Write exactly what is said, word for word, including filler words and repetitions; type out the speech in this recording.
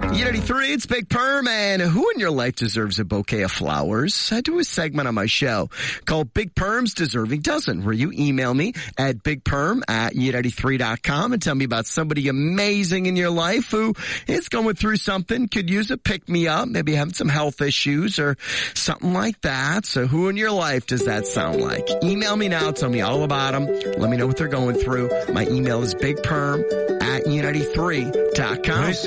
E ninety-three, it's Big Perm, and who in your life deserves a bouquet of flowers? I do a segment on my show called Big Perm's Deserving Dozen, where you email me at bigperm at e ninety-three dot com and tell me about somebody amazing in your life who is going through something, could use a pick-me-up, maybe having some health issues or something like that. So who in your life does that sound like? Email me now, tell me all about them. Let me know what they're going through. My email is bigperm at e ninety-three dot com.